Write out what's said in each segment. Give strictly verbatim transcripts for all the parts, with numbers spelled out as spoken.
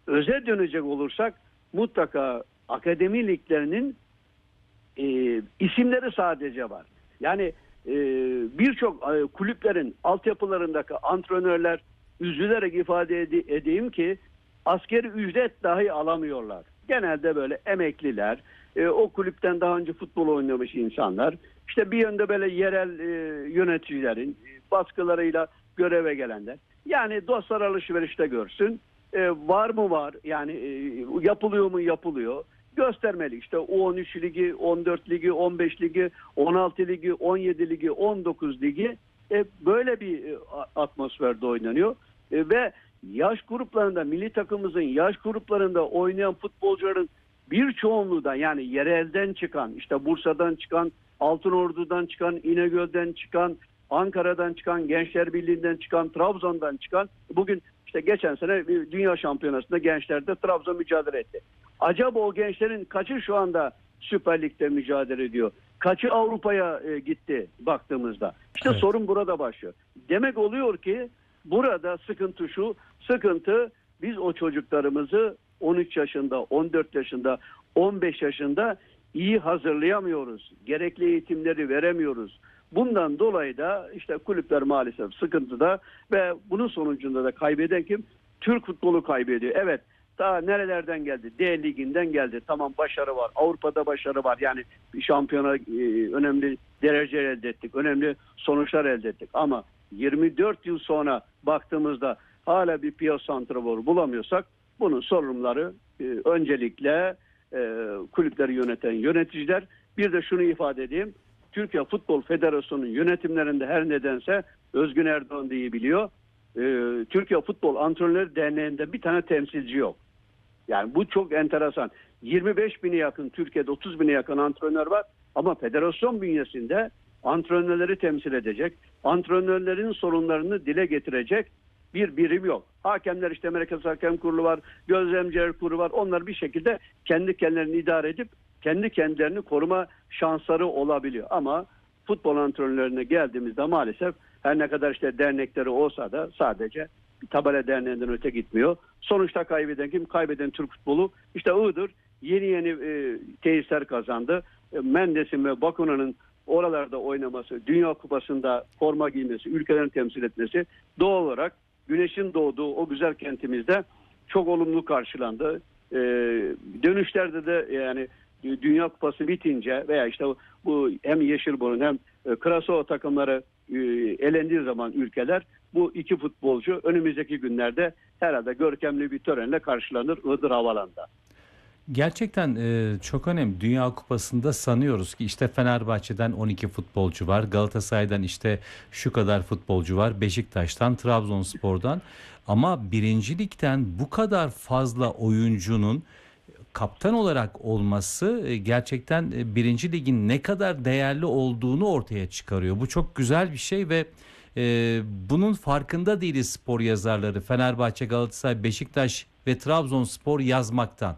öze dönecek olursak mutlaka akademi liglerinin e, isimleri sadece var. Yani e, birçok e, kulüplerin altyapılarındaki antrenörler, üzülerek ifade ede- edeyim ki askeri ücret dahi alamıyorlar. Genelde böyle emekliler, e, o kulüpten daha önce futbol oynamış insanlar, işte bir yönde böyle yerel e, yöneticilerin e, baskılarıyla göreve gelenler. Yani dostlar alışverişte görsün. E, var mı var? Yani e, yapılıyor mu yapılıyor. Göstermeli. İşte U on üç ligi, on dört ligi, on beş ligi, on altı ligi, on yedi ligi, on dokuz ligi e, böyle bir e, atmosferde oynanıyor. E, ve yaş gruplarında, milli takımımızın yaş gruplarında oynayan futbolcuların bir çoğunluğu da, yani yerelden çıkan, işte Bursa'dan çıkan, Altınordu'dan çıkan, İnegöl'den çıkan, Ankara'dan çıkan, Gençler Birliği'nden çıkan, Trabzon'dan çıkan, bugün işte geçen sene bir dünya şampiyonasında gençlerde Trabzon mücadele etti. Acaba o gençlerin kaçı şu anda Süper Lig'de mücadele ediyor? Kaçı Avrupa'ya e, gitti baktığımızda? İşte Evet. sorun burada başlıyor. Demek oluyor ki burada sıkıntı şu, sıkıntı biz o çocuklarımızı on üç yaşında, on dört yaşında, on beş yaşında iyi hazırlayamıyoruz. Gerekli eğitimleri veremiyoruz. Bundan dolayı da işte kulüpler maalesef sıkıntıda ve bunun sonucunda da kaybeden kim? Türk futbolu kaybediyor. Evet, daha nerelerden geldi? D liginden geldi. Tamam, başarı var. Avrupa'da başarı var. Yani bir şampiyona e, önemli derece elde ettik. Önemli sonuçlar elde ettik. Ama yirmi dört yıl sonra baktığımızda hala bir piyasa santraforu bulamıyorsak bunun sorumluları e, öncelikle e, kulüpleri yöneten yöneticiler. Bir de şunu ifade edeyim. Türkiye Futbol Federasyonu'nun yönetimlerinde her nedense Özgün Erdoğan diye biliyor. Ee, Türkiye Futbol Antrenörleri Derneği'nde bir tane temsilci yok. Yani bu çok enteresan. yirmi beş bine yakın, Türkiye'de otuz bine yakın antrenör var. Ama federasyon bünyesinde antrenörleri temsil edecek, antrenörlerin sorunlarını dile getirecek bir birim yok. Hakemler, işte Merkez Hakem Kurulu var, Gözlemciler Kurulu var. Onlar bir şekilde kendi kendilerini idare edip kendi kendilerini koruma şansları olabiliyor. Ama futbol antrenörlerine geldiğimizde maalesef her ne kadar işte dernekleri olsa da sadece bir tabela derneğinden öte gitmiyor. Sonuçta kaybeden kim? Kaybeden Türk futbolu. İşte Iğdır yeni yeni e, tesisler kazandı. E, Mendes'in ve Bakuna'nın oralarda oynaması, Dünya Kupası'nda forma giymesi, ülkelerini temsil etmesi doğal olarak güneşin doğduğu o güzel kentimizde çok olumlu karşılandı. E, dönüşlerde de yani Dünya Kupası bitince veya işte bu hem Yeşilburun hem Krasova takımları e, elendiği zaman ülkeler, bu iki futbolcu önümüzdeki günlerde herhalde görkemli bir törenle karşılanır Iğdır Havalan'da. Gerçekten e, çok önemli. Dünya Kupası'nda sanıyoruz ki işte Fenerbahçe'den on iki futbolcu var. Galatasaray'dan işte şu kadar futbolcu var. Beşiktaş'tan, Trabzonspor'dan. Ama birinci ligden bu kadar fazla oyuncunun kaptan olarak olması e, gerçekten e, birinci ligin ne kadar değerli olduğunu ortaya çıkarıyor. Bu çok güzel bir şey ve e, bunun farkında değiliz spor yazarları. Fenerbahçe, Galatasaray, Beşiktaş ve Trabzonspor yazmaktan.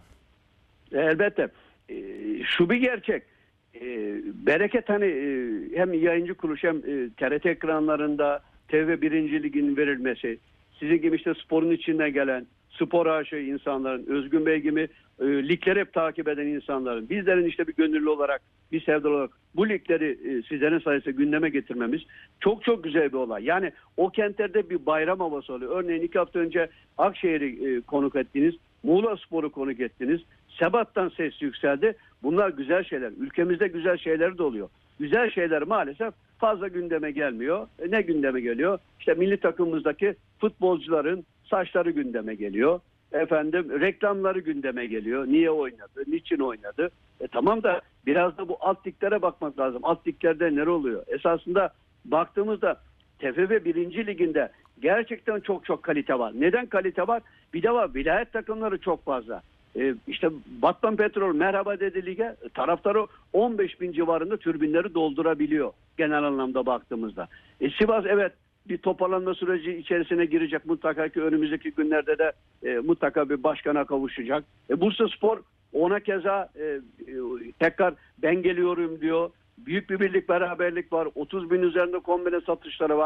Elbette. E, şu bir gerçek. E, bereket hani e, hem yayıncı kuruluş hem e, T R T ekranlarında T V birinci ligin verilmesi, sizin gibi işte sporun içinden gelen, spor aşığı insanların, Özgün Bey gibi e, ligleri hep takip eden insanların, bizlerin işte bir gönüllü olarak, bir sevdalı olarak bu ligleri e, sizlerin sayesinde gündeme getirmemiz çok çok güzel bir olay. Yani o kentlerde bir bayram havası oluyor. Örneğin iki hafta önce Akşehir'i e, konuk ettiniz, Muğla Spor'u konuk ettiniz. Sebat'tan ses yükseldi. Bunlar güzel şeyler. Ülkemizde güzel şeyler de oluyor. Güzel şeyler maalesef fazla gündeme gelmiyor. E ne gündeme geliyor? İşte milli takımımızdaki futbolcuların saçları gündeme geliyor. Efendim reklamları gündeme geliyor. Niye oynadı? Niçin oynadı? E tamam da biraz da bu alt liglere bakmak lazım. Alt liglerde neler oluyor? Esasında baktığımızda T F F birinci liginde gerçekten çok çok kalite var. Neden kalite var? Bir de var, vilayet takımları çok fazla. Ee, işte Batman Petrol merhaba dedi lige, taraftarı on beş bin civarında tribünleri doldurabiliyor genel anlamda baktığımızda. E, Sivas evet bir toparlanma süreci içerisine girecek, mutlaka ki önümüzdeki günlerde de e, mutlaka bir başkana kavuşacak. E, Bursaspor ona keza e, e, tekrar ben geliyorum diyor. Büyük bir birlik beraberlik var. otuz bin üzerinde kombine satışları var.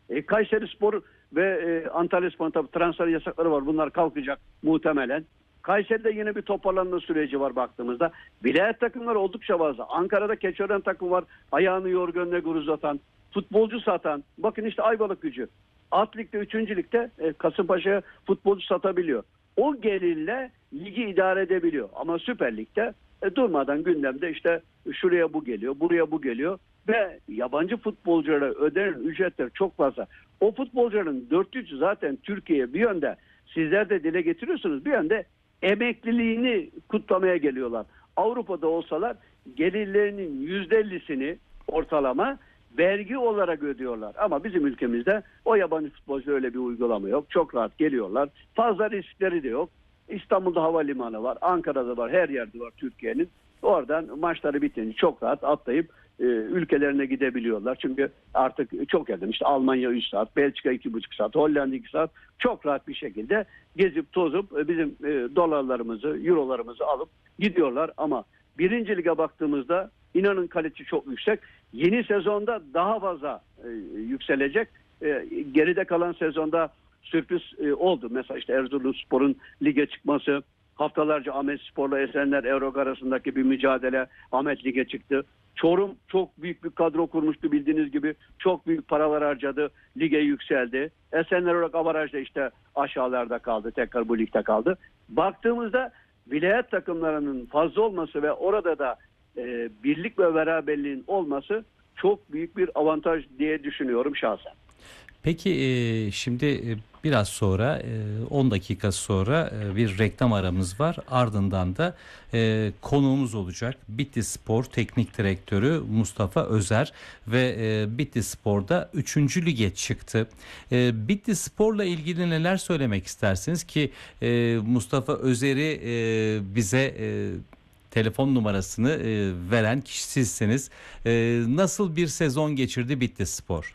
E, Kayserispor ve e, Antalyaspor tabii transfer yasakları var. Bunlar kalkacak muhtemelen. Kayseri'de yine bir toparlanma süreci var baktığımızda. Vilayet takımları oldukça fazla. Ankara'da Keçiören takımı var. Ayağını yorganına gurur uzatan, futbolcu satan. Bakın işte Ayvalıkgücü. Alt ligde, üçüncü ligde e, Kasımpaşa'ya futbolcu satabiliyor. O gelirle ligi idare edebiliyor. Ama Süper Lig'de e, durmadan gündemde işte şuraya bu geliyor, buraya bu geliyor. Ve yabancı futbolculara ödenen ücretler çok fazla. O futbolcuların dörtte üçü zaten Türkiye'ye bir yönde, sizler de dile getiriyorsunuz, bir yönde emekliliğini kutlamaya geliyorlar. Avrupa'da olsalar gelirlerinin yüzde ellisini ortalama vergi olarak ödüyorlar. Ama bizim ülkemizde o yabancı futbolcuda öyle bir uygulama yok. Çok rahat geliyorlar. Fazla riskleri de yok. İstanbul'da havalimanı var, Ankara'da var, her yerde var Türkiye'nin. Oradan maçları bitince çok rahat atlayıp e, ülkelerine gidebiliyorlar. Çünkü artık çok yakın. İşte Almanya üç saat, Belçika iki buçuk saat, Hollanda iki saat çok rahat bir şekilde gezip tozup e, bizim e, dolarlarımızı, eurolarımızı alıp gidiyorlar. Ama birinci lige baktığımızda inanın kalitesi çok yüksek. Yeni sezonda daha fazla e, yükselecek. E, geride kalan sezonda sürpriz e, oldu. Mesela işte Erzurumspor'un lige çıkması, haftalarca Ahmetspor'la Esenler Erog arasındaki bir mücadele, Ahmet lige çıktı. Çorum çok büyük bir kadro kurmuştu bildiğiniz gibi. Çok büyük paralar harcadı. Lige yükseldi. Esenler Erog avarajda işte aşağılarda kaldı. Tekrar bu ligde kaldı. Baktığımızda vilayet takımlarının fazla olması ve orada da e, birlik ve beraberliğin olması çok büyük bir avantaj diye düşünüyorum şahsen. Peki e, şimdi e, biraz sonra e, on dakika sonra e, bir reklam aramız var. Ardından da e, konuğumuz olacak. Bitlis Spor Teknik Direktörü Mustafa Özer ve e, Bitlis Spor'da üçüncü lige çıktı. E, Bitlis Spor'la ilgili neler söylemek istersiniz ki e, Mustafa Özer'i e, bize e, telefon numarasını e, veren kişi sizsiniz. E, nasıl bir sezon geçirdi Bitlis Spor?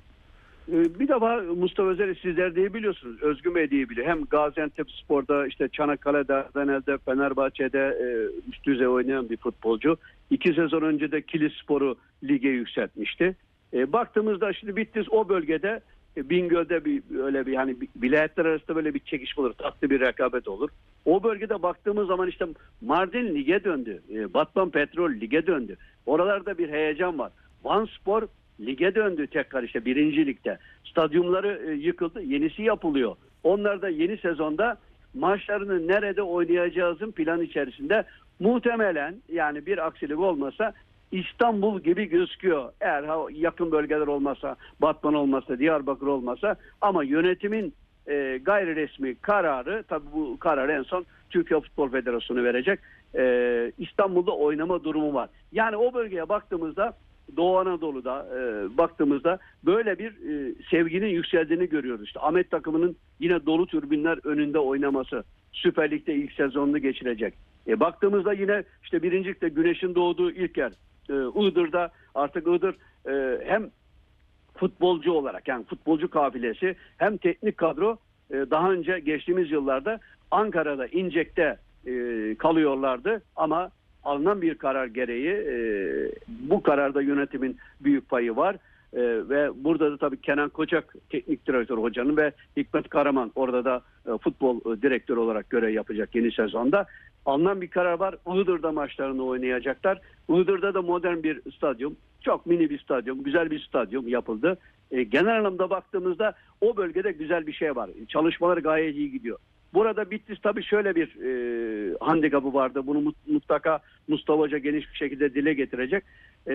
Bir defa Mustafa Özer'i sizler diye biliyorsunuz. Özgün Bey diye biliyor. Hem Gaziantepspor'da, işte Çanakkale'de, Fener'de, Fenerbahçe'de e, üst düzey oynayan bir futbolcu. İki sezon önce de Kilisspor'u lige yükseltmişti. E, baktığımızda şimdi Bitlis o bölgede e, Bingöl'de bir öyle bir hani vilayetler arasında böyle bir çekişme olur. Tatlı bir rekabet olur. O bölgede baktığımız zaman işte Mardin lige döndü. E, Batman Petrol lige döndü. Oralarda bir heyecan var. Vanspor lige döndü tekrar işte birinci ligde. Stadyumları e, yıkıldı. Yenisi yapılıyor. Onlar da yeni sezonda maçlarını nerede oynayacağızın plan içerisinde muhtemelen, yani bir aksilik olmasa İstanbul gibi gözüküyor. Eğer ha, yakın bölgeler olmasa, Batman olmasa, Diyarbakır olmasa, ama yönetimin e, gayri resmi kararı, tabii bu kararı en son Türkiye Futbol Federasyonu verecek. E, İstanbul'da oynama durumu var. Yani o bölgeye baktığımızda, Doğu Anadolu'da e, baktığımızda böyle bir e, sevginin yükseldiğini görüyoruz. İşte Ahmet takımının yine dolu tribünler önünde oynaması, Süper Lig'de ilk sezonunu geçirecek. E, baktığımızda yine işte birinci ligde güneşin doğduğu ilk yer e, Iğdır'da. Artık Iğdır e, hem futbolcu olarak, yani futbolcu kafilesi, hem teknik kadro e, daha önce geçtiğimiz yıllarda Ankara'da, İncek'te e, kalıyorlardı ama alınan bir karar gereği e, bu kararda yönetimin büyük payı var. E, ve burada da tabii Kenan Koçak teknik direktör hocanın ve Hikmet Karaman orada da e, futbol e, direktörü olarak görev yapacak yeni sezonda. Alınan bir karar var. Iğdır'da maçlarını oynayacaklar. Iğdır'da da modern bir stadyum, çok mini bir stadyum, güzel bir stadyum yapıldı. E, genel anlamda baktığımızda o bölgede güzel bir şey var. Çalışmalar gayet iyi gidiyor. Burada Bitlis tabii şöyle bir e, handikapı vardı. Bunu mutlaka Mustafa Hoca geniş bir şekilde dile getirecek.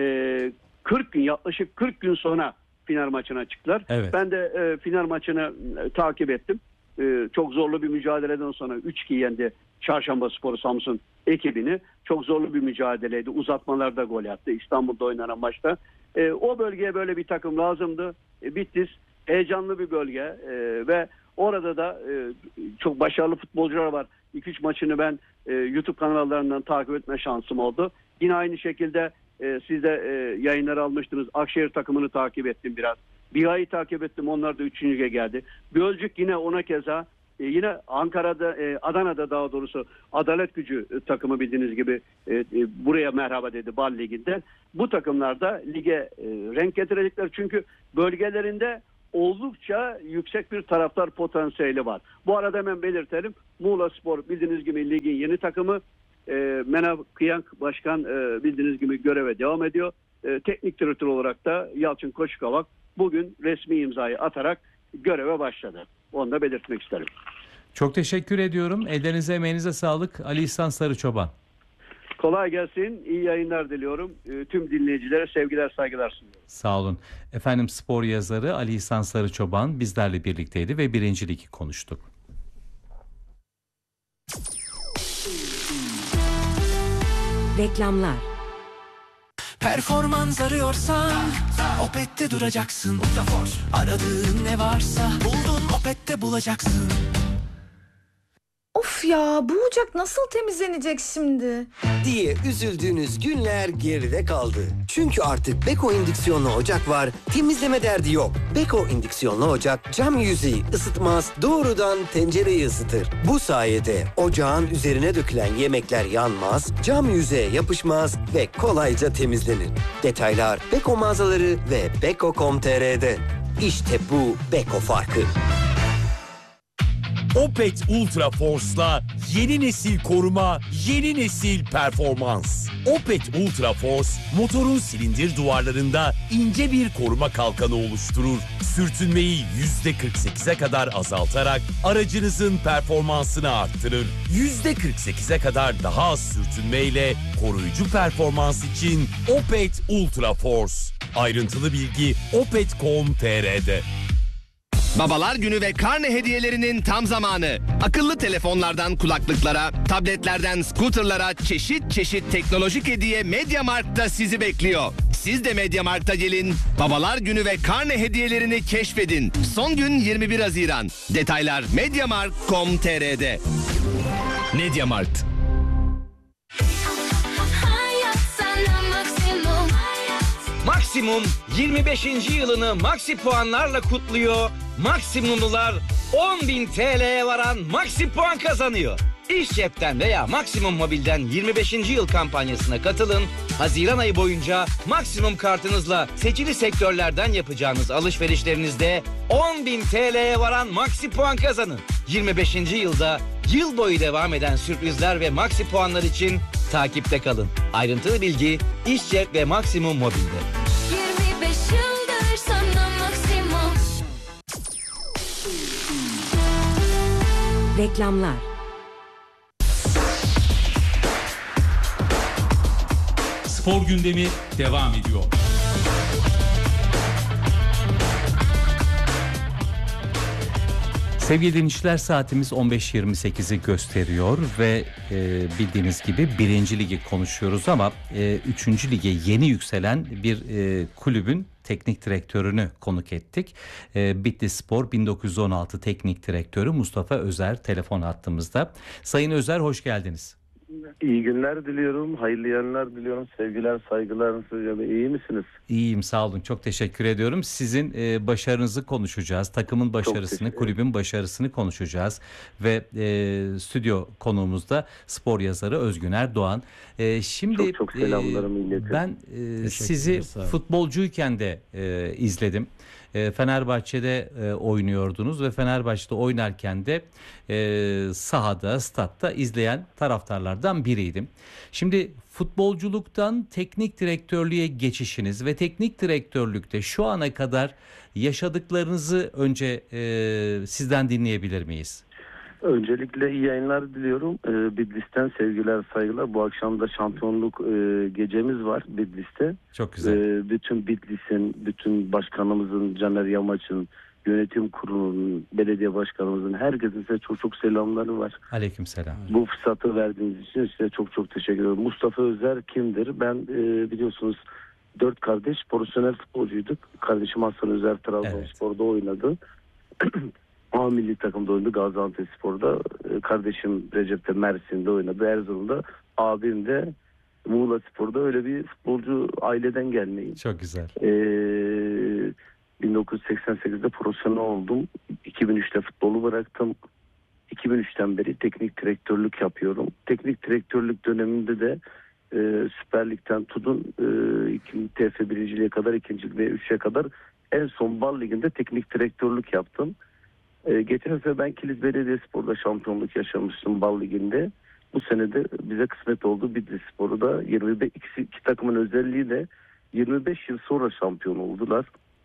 E, kırk gün, yaklaşık kırk gün sonra final maçına çıktılar. Evet. Ben de e, final maçını e, takip ettim. E, çok zorlu bir mücadeleden sonra üç iki yendi Çarşambaspor'u, Samsun ekibini. Çok zorlu bir mücadeleydi. Uzatmalarda gol attı İstanbul'da oynanan maçta. E, o bölgeye böyle bir takım lazımdı. E, Bitlis heyecanlı bir bölge e, ve orada da e, çok başarılı futbolcular var. iki üç maçını ben e, YouTube kanallarından takip etme şansım oldu. Yine aynı şekilde e, siz de e, yayınlar almıştınız. Akşehir takımını takip ettim biraz. Biha'yı takip ettim. Onlar da üçüncüye geldi. Gölcük yine ona keza. E, yine Ankara'da, e, Adana'da daha doğrusu Adalet Gücü e, takımı bildiğiniz gibi e, e, buraya merhaba dedi Bal Ligi'nden. Bu takımlar da lige e, renk getirecekler. Çünkü bölgelerinde oldukça yüksek bir taraftar potansiyeli var. Bu arada hemen belirtelim. Muğla Spor bildiğiniz gibi ligin yeni takımı. E, Menav Kıyank Başkan e, bildiğiniz gibi göreve devam ediyor. E, teknik direktör olarak da Yalçın Koçukavak bugün resmi imzayı atarak göreve başladı. Onu da belirtmek isterim. Çok teşekkür ediyorum. Ellerinize emeğinize sağlık. Ali İhsan Sarıçoban. Kolay gelsin. İyi yayınlar diliyorum. E, tüm dinleyicilere sevgiler saygılar sunuyorum. Sağ olun. Efendim spor yazarı Ali İhsan Sarıçoban bizlerle birlikteydi ve birinci ligi konuştuk. Reklamlar. Performans arıyorsan Opet'te duracaksın. Aradığın ne varsa buldun Opet'te bulacaksın. Of ya, bu ocak nasıl temizlenecek şimdi? diye üzüldüğünüz günler geride kaldı. Çünkü artık Beko indüksiyonlu ocak var, temizleme derdi yok. Beko indüksiyonlu ocak cam yüzeyi ısıtmaz, doğrudan tencereyi ısıtır. Bu sayede ocağın üzerine dökülen yemekler yanmaz, cam yüzeye yapışmaz ve kolayca temizlenir. Detaylar Beko mağazaları ve beko nokta com nokta tr'de. İşte bu Beko farkı. Opet Ultra Force'la yeni nesil koruma, yeni nesil performans. Opet Ultra Force, motorun silindir duvarlarında ince bir koruma kalkanı oluşturur. Sürtünmeyi yüzde kırk sekize kadar azaltarak aracınızın performansını arttırır. yüzde kırk sekize kadar daha az sürtünmeyle koruyucu performans için Opet Ultra Force. Ayrıntılı bilgi opet nokta com nokta tr'de. Babalar Günü ve karne hediyelerinin tam zamanı. Akıllı telefonlardan kulaklıklara, tabletlerden scooterlara çeşit çeşit teknolojik hediye MediaMarkt'ta sizi bekliyor. Siz de MediaMarkt'a gelin, Babalar Günü ve karne hediyelerini keşfedin. Son gün yirmi bir Haziran. Detaylar mediamarkt nokta com nokta tr'de. MediaMarkt. Maksimum yirmi beşinci yılını Maxi puanlarla kutluyor. Maksimumlular on bin T L'ye varan Maxi puan kazanıyor. İş cepten veya Maksimum Mobil'den yirmi beşinci yıl kampanyasına katılın. Haziran ayı boyunca Maksimum kartınızla seçili sektörlerden yapacağınız alışverişlerinizde on bin T L'ye varan Maxi puan kazanın. yirmi beşinci yılda yıl boyu devam eden sürprizler ve Maxi puanlar için takipte kalın. Ayrıntılı bilgi İşcep ve Maksimum Mobil'de. yirmi beş yıldır sana Maksimum. Reklamlar. Spor gündemi devam ediyor. Sevgili dinleyiciler, saatimiz on beş yirmi sekizi gösteriyor ve e, bildiğiniz gibi birinci ligi konuşuyoruz ama e, üçüncü lige yeni yükselen bir e, kulübün teknik direktörünü konuk ettik. E, Bitlisspor bin dokuz yüz on altı teknik direktörü Mustafa Özer telefon hattımızda. Sayın Özer, hoş geldiniz. İyi günler diliyorum, hayırlı yayınlar diliyorum, sevgiler, saygılar, nasılsınız, iyi misiniz? İyiyim, sağ olun, çok teşekkür ediyorum. Sizin e, başarınızı konuşacağız, takımın başarısını, kulübün başarısını konuşacağız ve e, stüdyo konuğumuzda spor yazarı Özgüner Doğan. E, şimdi çok çok selamlarımı iletiyorum. Ben e, sizi futbolcuyken de e, izledim. E, Fenerbahçe'de e, oynuyordunuz ve Fenerbahçe'de oynarken de e, sahada, statta izleyen taraftarlardan biriydim. Şimdi futbolculuktan teknik direktörlüğe geçişiniz ve teknik direktörlükte şu ana kadar yaşadıklarınızı önce e, sizden dinleyebilir miyiz? Öncelikle iyi yayınlar diliyorum. Ee, Bitlis'ten sevgiler, saygılar. Bu akşam da şampiyonluk e, gecemiz var Bitlis'te. Çok güzel. Ee, bütün Bitlis'in, bütün başkanımızın, Caner Yamaç'ın, yönetim kurulunun, belediye başkanımızın, herkesin size çok çok selamları var. Aleykümselam. Bu fırsatı verdiğiniz için size çok çok teşekkür ederim. Mustafa Özer kimdir? Ben e, biliyorsunuz dört kardeş profesyonel futbolcuyduk. Kardeşim Hasan Özer Trabzonspor'da evet. oynadı. A milli takımda oynadı, Gaziantepspor'da. Kardeşim Recep de Mersin'de oynadı, Erzurum'da. Abim de Muğla Spor'da. Öyle bir futbolcu aileden gelmeyim. Çok güzel. Ee, bin dokuz yüz seksen sekizde profesyonel oldum. iki bin üçte futbolu bıraktım. iki bin üçten beri teknik direktörlük yapıyorum. Teknik direktörlük döneminde de e, Süper Lig'den tutun e, T F birinciliğe kadar, ikincilik ve üçe kadar En son Bal Ligi'nde teknik direktörlük yaptım. Ee, geçen sene ben Kilis Belediyespor'da şampiyonluk yaşamıştım Bal Ligi'nde. Bu sene de bize kısmet oldu. Bitlisspor'u da yirmi beş, ikisi, iki takımın özelliği de yirmi beş yıl sonra şampiyon oldular.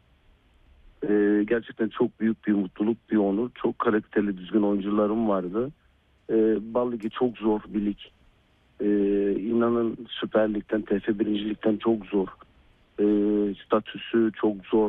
Ee, gerçekten çok büyük bir mutluluk, bir onur. Çok kaliteli, düzgün oyuncularım vardı. Ee, Bal Ligi çok zor bir lig. Ee, inanın Süper Lig'den, T F birincilikten çok zor. Ee, statüsü çok zor.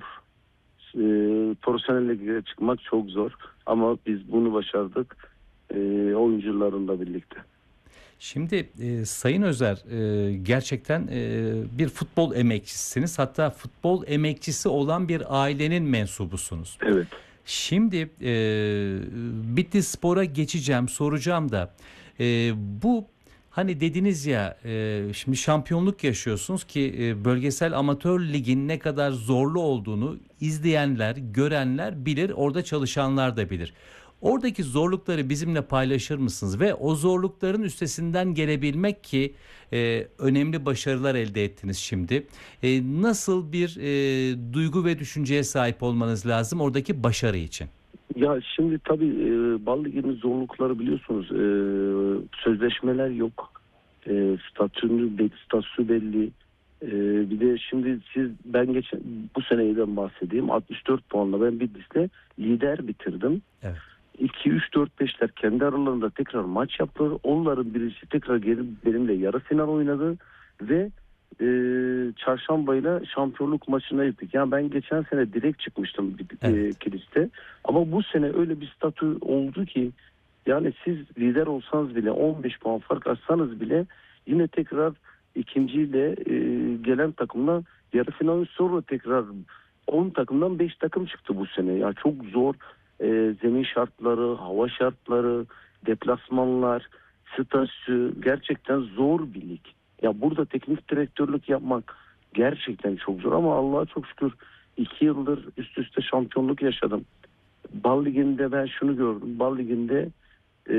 Ee, profesyonel lige çıkmak çok zor. Ama biz bunu başardık. Ee, oyuncularımla birlikte. Şimdi e, Sayın Özer e, gerçekten e, bir futbol emekçisiniz. Hatta futbol emekçisi olan bir ailenin mensubusunuz. Evet. Şimdi e, Bitlisspor'a geçeceğim, soracağım da e, bu hani dediniz ya e, şimdi şampiyonluk yaşıyorsunuz ki e, bölgesel amatör ligin ne kadar zorlu olduğunu izleyenler, görenler bilir, orada çalışanlar da bilir. Oradaki zorlukları bizimle paylaşır mısınız? Ve o zorlukların üstesinden gelebilmek ki e, önemli başarılar elde ettiniz şimdi. E, nasıl bir e, duygu ve düşünceye sahip olmanız lazım oradaki başarı için? Ya şimdi tabii e, Bal Ligi'nin zorlukları biliyorsunuz. E, sözleşmeler yok. E, statünü, statüsü belli. E, bir de şimdi siz ben geçen bu seneyden bahsedeyim. altmış dört puanla ben Bitlis'te lider bitirdim. Evet. iki, üç, dört, beşler kendi aralarında tekrar maç yaptılar. Onların birisi tekrar gelip benimle yarı final oynadı ve e, çarşambayla şampiyonluk maçına gittik. Yani ben geçen sene direkt çıkmıştım evet. e, Kilis'te. Ama bu sene öyle bir statü oldu ki yani siz lider olsanız bile on beş puan fark atsanız bile yine tekrar ikinciyle e, gelen takımla yarı final sonra tekrar on takımdan beş takım çıktı bu sene. Yani çok zor. E, zemin şartları, hava şartları, deplasmanlar, statüsü gerçekten zor bir lig. Ya burada teknik direktörlük yapmak gerçekten çok zor ama Allah'a çok şükür iki yıldır üst üste şampiyonluk yaşadım. Bal Ligi'nde ben şunu gördüm. Bal Ligi'nde e,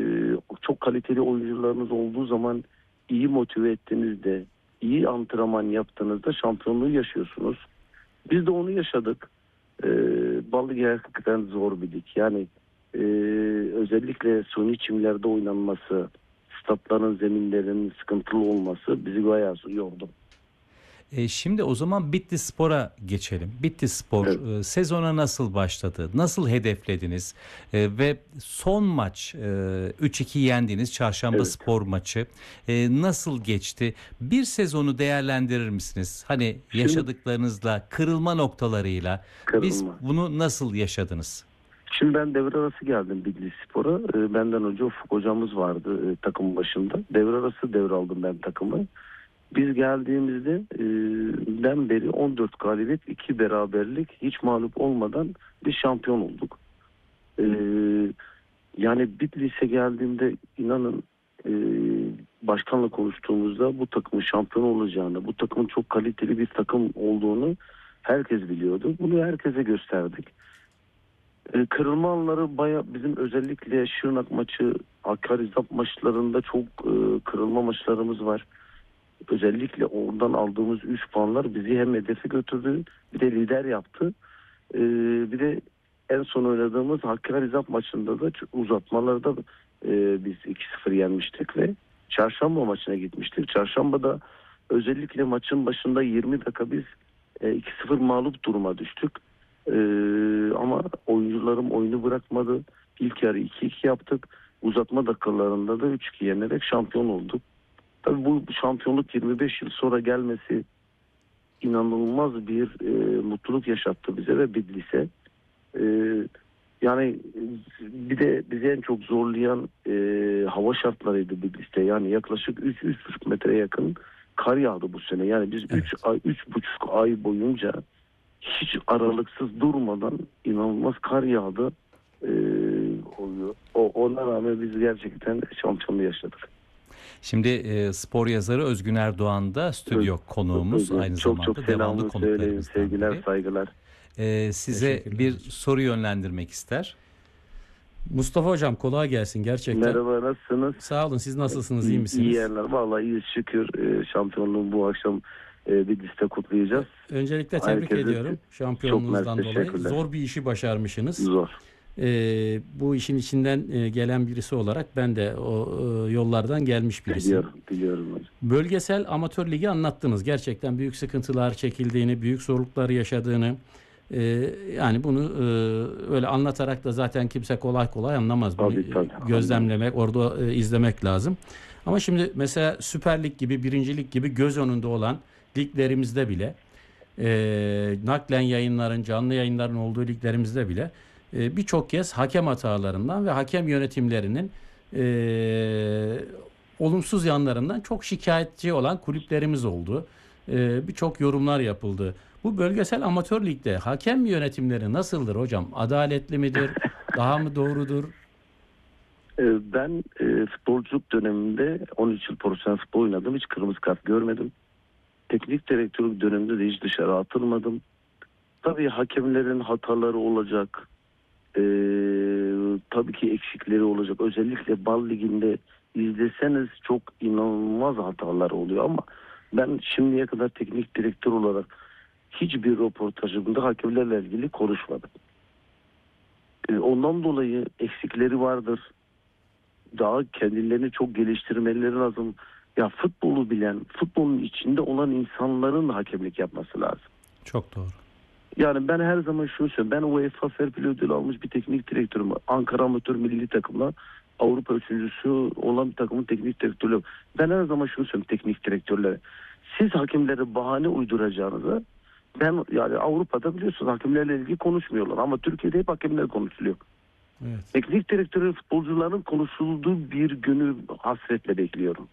çok kaliteli oyuncularınız olduğu zaman iyi motive ettiğinizde, iyi antrenman yaptığınızda şampiyonluğu yaşıyorsunuz. Biz de onu yaşadık. Ee, Bal Ligi gerçekten zor bir lig. Yani e, özellikle suni çimlerde oynanması, statların zeminlerinin sıkıntılı olması bizi bayağı yordu. E şimdi o zaman Bitlisspor'a geçelim. Bitlisspor evet. e, sezona nasıl başladı? Nasıl hedeflediniz? E, ve son maç e, üç iki yendiğiniz Çarşamba evet. Spor maçı e, nasıl geçti? Bir sezonu değerlendirir misiniz? Hani Şimdi, yaşadıklarınızla, kırılma noktalarıyla kırılma. Biz bunu nasıl yaşadınız? Şimdi ben devre arası geldim Bitlisspor'a. E, benden önce Ufuk hocamız vardı e, takımın başında. Devre arası devraldım ben takımı. Biz geldiğimizde e, den beri on dört galibiyet, iki beraberlik, hiç mağlup olmadan bir şampiyon olduk. E, yani Bitlis'e geldiğimde inanın e, başkanla konuştuğumuzda bu takımın şampiyon olacağını, bu takımın çok kaliteli bir takım olduğunu herkes biliyordu. Bunu herkese gösterdik. E, kırılma anları baya bizim özellikle Şırnak maçı, Akarizap maçlarında çok e, kırılma maçlarımız var. Özellikle oradan aldığımız üç puanlar bizi hem hedefe götürdü, bir de lider yaptı. Ee, bir de en son oynadığımız Hakkari maçında da uzatmalarda e, biz iki sıfır yenmiştik ve Çarşamba maçına gitmiştik. Çarşamba'da özellikle maçın başında yirmi dakika biz e, iki sıfır mağlup duruma düştük. E, ama oyuncularım oyunu bırakmadı. İlk yarı iki iki yaptık. Uzatma dakikalarında da üç iki yenerek şampiyon olduk. Tabii bu şampiyonluk yirmi beş yıl sonra gelmesi inanılmaz bir e, mutluluk yaşattı bize ve Bitlis'e. E, yani bir de bizi en çok zorlayan e, hava şartlarıydı Bitlis'te. Yani yaklaşık üç üç buçuk metreye yakın kar yağdı bu sene. Yani biz üç evet. ay üç buçuk ay boyunca hiç aralıksız durmadan inanılmaz kar yağdı. E, oluyor. O, ona rağmen biz gerçekten şampiyonluğu yaşadık. Şimdi e, spor yazarı Özgün Erdoğan da stüdyo evet, konuğumuz. Aynı çok, zamanda çok devamlı konuklarımızdan sevgiler, biri. saygılar. E, size bir soru yönlendirmek ister. Mustafa Hocam kolay gelsin gerçekten. Merhaba, nasılsınız? Sağ olun, siz nasılsınız, iyi misiniz? İyi yerler, vallahi iyi şükür. E, şampiyonluğun bu akşam e, bir liste kutlayacağız. Öncelikle tebrik Herkese ediyorum şampiyonluğunuzdan çok dolayı. teşekkürler. Zor bir işi başarmışsınız. Zor. Ee, bu işin içinden e, gelen birisi olarak ben de o e, yollardan gelmiş birisiyim. Biliyorum, biliyorum hocam. Bölgesel amatör ligi anlattınız. Gerçekten büyük sıkıntılar çekildiğini, büyük zorluklar yaşadığını. e, yani bunu e, öyle anlatarak da zaten kimse kolay kolay anlamaz. Bunu Tabii, tabii. gözlemlemek, orada e, izlemek lazım. Ama şimdi mesela Süper Lig gibi, Birinci Lig gibi göz önünde olan liglerimizde bile, e, naklen yayınların, canlı yayınların olduğu liglerimizde bile e, birçok kez hakem hatalarından ve hakem yönetimlerinin e, olumsuz yanlarından çok şikayetçi olan kulüplerimiz oldu. E, birçok yorumlar yapıldı. Bu bölgesel amatör ligde hakem yönetimleri nasıldır hocam? Adaletli midir? Daha mı doğrudur? Ben e, futbolculuk döneminde on üç yıl profesyonel futbol oynadım. Hiç kırmızı kart görmedim. Teknik direktörlük döneminde de hiç dışarı atılmadım. Tabii hakemlerin hataları olacak. E, tabii ki eksikleri olacak. Özellikle Bal Ligi'nde izleseniz çok inanılmaz hatalar oluyor ama ben şimdiye kadar teknik direktör olarak hiçbir röportajımda hakemlerle ilgili konuşmadım. E, ondan dolayı eksikleri vardır. Daha kendilerini çok geliştirmeleri lazım. Ya futbolu bilen, futbolun içinde olan insanların hakemlik yapması lazım. Çok doğru. Yani ben her zaman şunu söylüyorum. Ben UEFA Fair Play ödülü almış bir teknik direktörüm. Ankara Amatör Milli Takım'la Avrupa üçüncüsü olan bir takımın teknik direktörü. Ben her zaman şunu söylüyorum teknik direktörlere. Siz hakemlere bahane uyduracağınıza, ben yani Avrupa'da biliyorsunuz hakemlerle ilgili konuşmuyorlar ama Türkiye'de hep hakemler konuşuluyor. Evet. Teknik direktörün, futbolcuların konuşulduğu bir günü hasretle bekliyorum.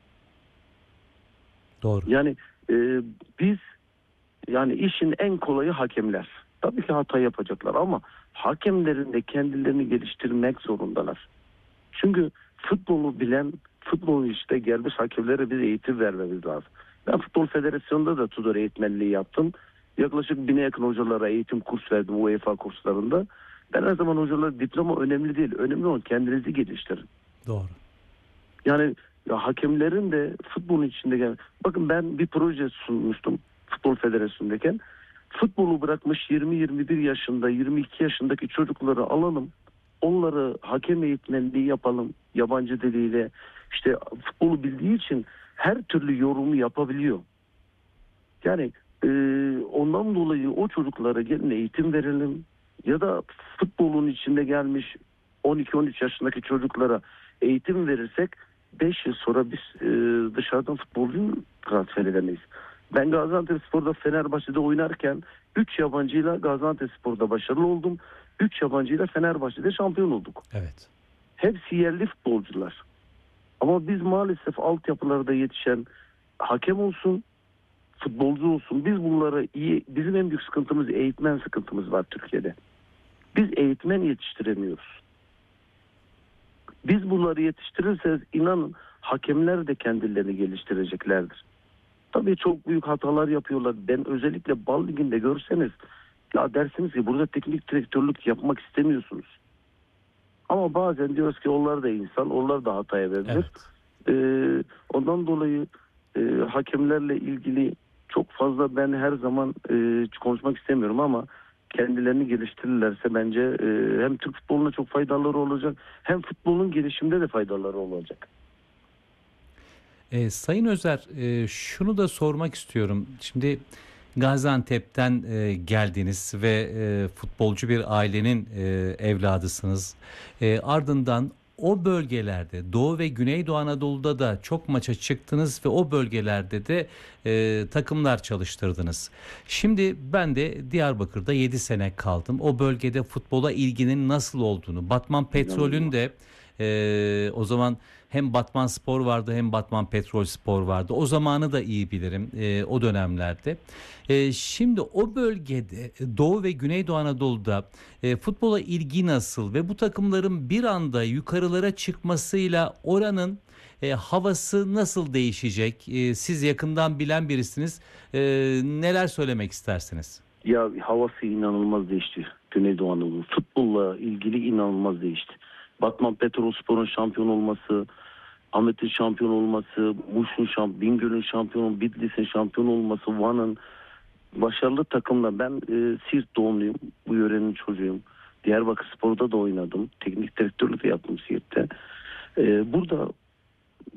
Doğru. Yani e, biz yani işin en kolayı hakemler. Tabii ki hata yapacaklar ama hakemlerin de kendilerini geliştirmek zorundalar. Çünkü futbolu bilen, futbolun işte gelmiş hakemlere bir eğitim vermemiz lazım. Ben Futbol Federasyonu'nda da Tudor eğitmenliği yaptım. Yaklaşık bine yakın hocalara eğitim kurs verdim UEFA kurslarında. Ben her zaman hocalara diploma önemli değil. Önemli olan kendinizi geliştirin. Doğru. Yani ya hakemlerin de futbolun içinde gel. Bakın ben bir proje sunmuştum Futbol Federasyonu'ndayken. Futbolu bırakmış yirmi yirmi bir yaşında, yirmi iki yaşındaki çocukları alalım. Onları hakem eğitmenliği yapalım yabancı diliyle. İşte futbolu bildiği için her türlü yorumu yapabiliyor. Yani e, ondan dolayı o çocuklara gelin eğitim verelim. Ya da futbolun içinde gelmiş on iki on üç yaşındaki çocuklara eğitim verirsek beş yıl sonra biz e, dışarıdan futbolcu transfer edemeyiz. Ben Gaziantepspor'da Fenerbahçe'de oynarken üç yabancıyla Gaziantepspor'da başarılı oldum. üç yabancıyla Fenerbahçe'de şampiyon olduk. Evet. Hepsi yerli futbolcular. Ama biz maalesef altyapılarda yetişen hakem olsun, futbolcu olsun, biz bunlara iyi, bizim en büyük sıkıntımız eğitmen sıkıntımız var Türkiye'de. Biz eğitmen yetiştiremiyoruz. Biz bunları yetiştirirseniz inanın hakemler de kendilerini geliştireceklerdir. Tabii çok büyük hatalar yapıyorlar. Ben özellikle Bal Ligi'nde görseniz ya dersiniz ki burada teknik direktörlük yapmak istemiyorsunuz. Ama bazen diyoruz ki onlar da insan, onlar da hata edebilir. Evet. Ee, ondan dolayı e, hakemlerle ilgili çok fazla ben her zaman e, konuşmak istemiyorum ama kendilerini geliştirirlerse bence e, hem Türk futboluna çok faydaları olacak hem futbolun gelişiminde de faydaları olacak. E, Sayın Özer, e, şunu da sormak istiyorum. Şimdi Gaziantep'ten e, geldiniz ve e, futbolcu bir ailenin e, evladısınız. E, ardından o bölgelerde Doğu ve Güneydoğu Anadolu'da da çok maça çıktınız ve o bölgelerde de e, takımlar çalıştırdınız. Şimdi ben de Diyarbakır'da yedi sene kaldım. O bölgede futbola ilginin nasıl olduğunu, Batman Petrol'ün de e, o zaman hem Batman Spor vardı hem Batman Petrol Spor vardı. O zamanı da iyi bilirim e, o dönemlerde. E, şimdi o bölgede Doğu ve Güneydoğu Anadolu'da e, futbola ilgi nasıl ve bu takımların bir anda yukarılara çıkmasıyla oranın e, havası nasıl değişecek? E, siz yakından bilen birisiniz. E, neler söylemek istersiniz? Ya havası inanılmaz değişti Güneydoğu Anadolu. Futbolla ilgili inanılmaz değişti. Batman Petrolspor'un şampiyon olması, Ahmet'in şampiyon olması, Muş'un şampiyon, Bingöl'ün şampiyon, Bitlis'in şampiyon olması, Van'ın başarılı takımla. Ben e, Siirt doğumluyum. Bu yörenin çocuğuyum. Diyarbakır Spor'da da oynadım. Teknik direktörlük de yaptım Siirt'te. E, burada